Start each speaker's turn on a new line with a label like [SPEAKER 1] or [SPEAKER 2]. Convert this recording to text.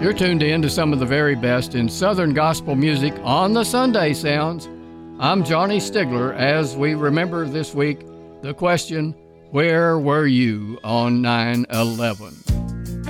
[SPEAKER 1] You're tuned in to some of the very best in Southern gospel music on the Sunday Sounds. I'm Johnny Stigler as we remember this week the question, where were you on 9/11?